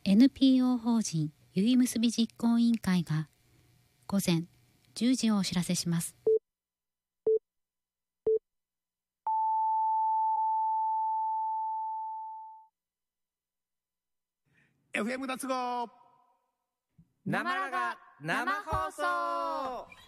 NPO 法人ゆいむすび実行委員会が午前10時をお知らせします。 FM 脱合生ラガ生放送。